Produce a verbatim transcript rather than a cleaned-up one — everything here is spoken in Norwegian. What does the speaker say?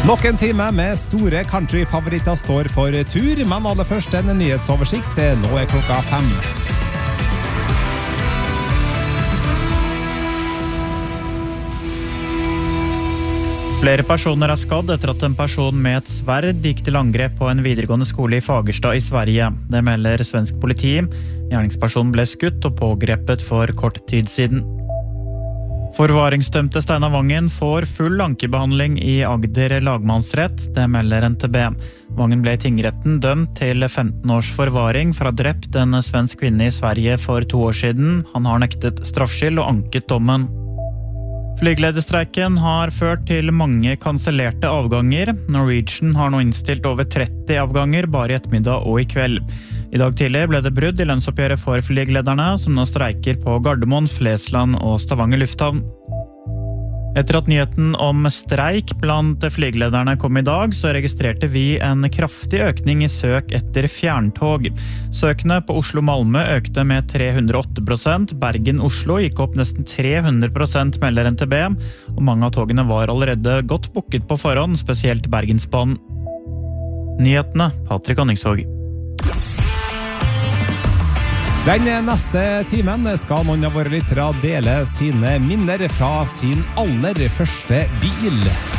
Nok en time med store country-favoritter står for tur, men aller først en nyhetsoversikt. Nå er klokka fem. Flere personer er skadd etter at en person med et sverd gikk til angrep på en videregående skole i Fagersta i Sverige. Det melder svensk politi. Gjerningspersonen ble skutt og pågrepet for kort tid siden. Forvaringsdømte Steinar Vangen får full ankebehandling i Agder lagmannsrett, det melder N T B. Vangen ble i tingretten dømt til femten års forvaring for å ha drept en svensk kvinne i Sverige for to år siden. Han har nektet straffskyld og anket dommen. Flyglederstreiken har ført til mange kansellerte avganger. Norwegian har nå innstilt over tretti avganger bare i ettermiddag og i kveld. I dag tidlig ble det brudd i lønnsoppgjøret for flygelederne, som nå streiker på Gardermoen, Flesland og Stavanger lufthavn. Etter at nyheten om streik blant flygelederne kom i dag, så registrerte vi en kraftig økning i søk etter fjerntog. Søkene på Oslo-Malmö økte med tre hundre og åtte prosent, Bergen-Oslo gikk opp nesten tre hundre prosent, melder N T B, og mange av togene var allerede godt booket på forhånd, spesielt Bergensbanen. Nyhetene, Patrick Anningshåg. Den neste timen skal noen av våre lyttere dele sine minner fra sin aller første bil.